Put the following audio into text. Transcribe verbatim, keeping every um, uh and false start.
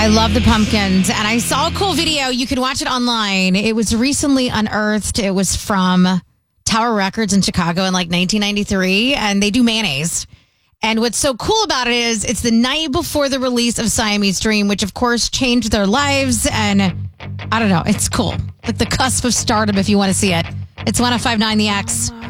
I love the Pumpkins, and I saw a cool video. You can watch it online. It was recently unearthed. It was from Tower Records in Chicago in like nineteen ninety-three, and they do mayonnaise. And what's so cool about it is it's the night before the release of Siamese Dream, which of course changed their lives. And I don't know, it's cool. Like the cusp of stardom if you want to see it. It's one oh five point nine The X.